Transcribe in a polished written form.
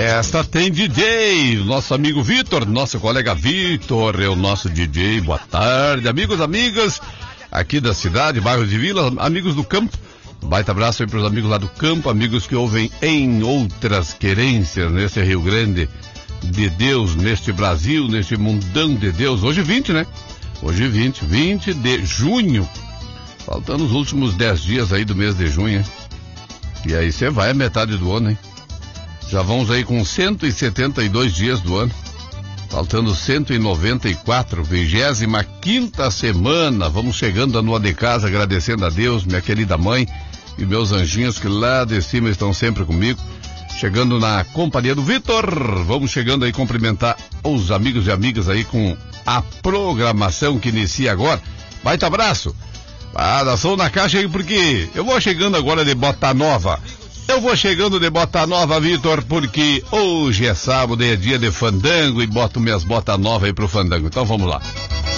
Esta tem DJ, nosso amigo Vitor, nosso colega Vitor, é o nosso DJ. Boa tarde, amigos, amigas, aqui da cidade, bairro de Vila, amigos do campo. Baita abraço aí para os amigos lá do campo, amigos que ouvem em outras querências, nesse Rio Grande de Deus, neste Brasil, neste mundão de Deus. Hoje 20, né? Hoje 20 de junho. Faltando os últimos 10 dias aí do mês de junho, hein? E aí você vai a metade do ano, hein? Já vamos aí com 172 dias do ano. Faltando 194, 25ª semana. Vamos chegando a Noa de Casa, agradecendo a Deus, minha querida mãe e meus anjinhos que lá de cima estão sempre comigo. Chegando na companhia do Vitor. Vamos chegando aí cumprimentar os amigos e amigas aí com a programação que inicia agora. Baita abraço. Dá som na caixa aí porque eu vou chegando agora de Bota Nova. Eu vou chegando de Bota Nova, Vitor, porque hoje é sábado, é dia de fandango e boto minhas botas novas aí pro fandango. Então vamos lá.